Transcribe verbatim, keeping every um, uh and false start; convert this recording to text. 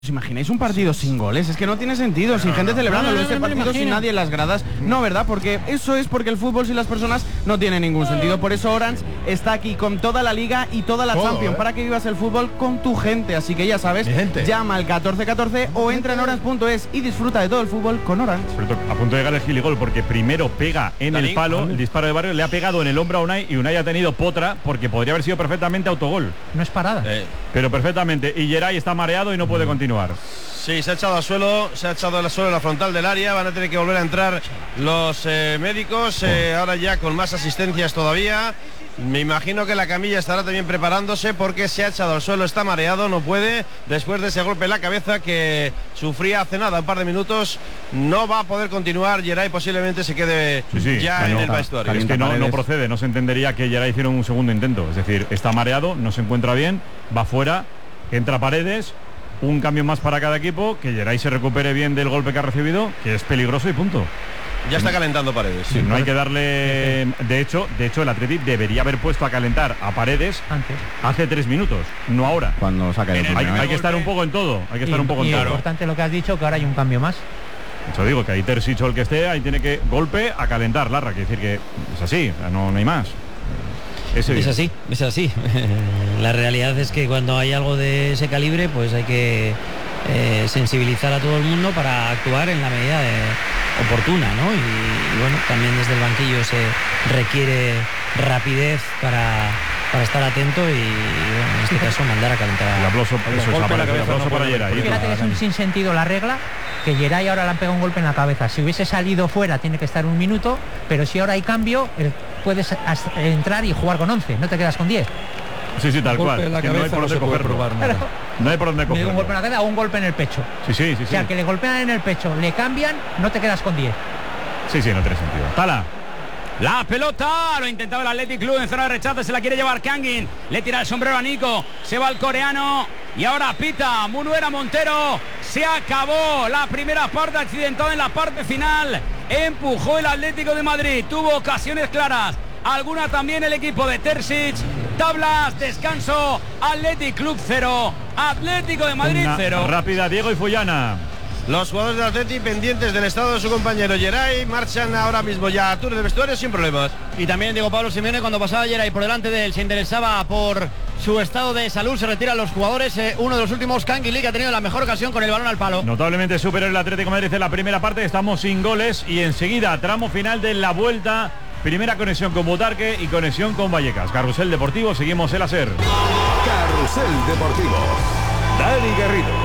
¿Os imagináis un partido sin goles? Es que no tiene sentido, sin gente celebrando este partido, sin nadie en las gradas. No, ¿verdad? Porque eso es porque el fútbol sin las personas no tiene ningún sentido. Por eso Orange está aquí con toda la Liga y toda la Champions, para que vivas el fútbol con tu gente. Así que ya sabes, llama al catorce catorce o entra en orange punto es y disfruta de todo el fútbol con Orange. A punto de llegar el giligol, porque primero pega en el palo, el disparo de Barrio, le ha pegado en el hombro a Unai y Unai ha tenido potra, porque podría haber sido perfectamente autogol. No es parada. Eh. Pero perfectamente. Y Geray está mareado y no puede continuar. Sí, se ha echado al suelo, se ha echado al suelo en la frontal del área, van a tener que volver a entrar los eh, médicos, eh, ahora ya con más asistencias todavía. Me imagino que la camilla estará también preparándose porque se ha echado al suelo, está mareado, no puede, después de ese golpe en la cabeza que sufría hace nada, un par de minutos, no va a poder continuar. Geray posiblemente se quede sí, sí, ya en no, el vestuario. Es que no, no procede, no se entendería que Geray hiciera un segundo intento, es decir, está mareado, no se encuentra bien, va fuera, entra Paredes. Un cambio más para cada equipo, que Geray se recupere bien del golpe que ha recibido, que es peligroso y punto. Ya está calentando Paredes. Sí, no hay que darle... De hecho, de hecho el Atleti debería haber puesto a calentar a Paredes antes, hace tres minutos, no ahora. Cuando saca el hay, hay que estar un poco en todo. Hay que estar y, un poco y en todo. Es importante lo que has dicho, que ahora hay un cambio más. Eso digo, que ahí Terzic o el que esté, ahí tiene que golpe a calentar, Larra. Quiere decir que es así, no, no hay más. Ese es así, es así. La realidad es que cuando hay algo de ese calibre, pues hay que eh, sensibilizar a todo el mundo para actuar en la medida de, oportuna, ¿no? Y, y bueno, también desde el banquillo se requiere rapidez para, para estar atento y, y bueno, en este caso mandar a calentar. El aplauso, eso es la cabeza, aplauso para Geray. Fíjate que es un sinsentido la regla, que Geray ahora le han pegado un golpe en la cabeza. Si hubiese salido fuera tiene que estar un minuto, pero si ahora hay cambio, el, puedes entrar y jugar con once, no te quedas con diez. Sí, sí, tal un cual. Golpe en la que cabeza no hay por no dónde se puede cogerlo. probar nada. No hay por dónde cogerlo. Un golpe en la cabeza o un golpe en el pecho. Sí, sí, sí, sí. O sea, que le golpean en el pecho, le cambian, no te quedas con diez. Sí, sí, no tiene sentido. Tala. La pelota, lo intentaba el Athletic Club en zona de rechazo, se la quiere llevar Kangin, le tira el sombrero a Nico, se va el coreano y ahora pita Munuera Montero. Se acabó la primera parte, accidentada en la parte final, empujó el Atlético de Madrid, tuvo ocasiones claras, alguna también el equipo de Terzic. Tablas, descanso, Athletic Club cero, Atlético de Madrid cero. Rápida, Diego y Fullana. Los jugadores del Atleti pendientes del estado de su compañero Geray marchan ahora mismo ya a tour del vestuario sin problemas. Y también Diego Pablo Simeone, cuando pasaba Geray por delante de él, se interesaba por su estado de salud, se retiran los jugadores. Eh, uno de los últimos, Canguilí, que ha tenido la mejor ocasión con el balón al palo. Notablemente superior el Atlético de Madrid en la primera parte, estamos sin goles y enseguida tramo final de la vuelta. Primera conexión con Butarque y conexión con Vallecas. Carrusel Deportivo, seguimos el A S E R. Carrusel Deportivo. Dani Garrido.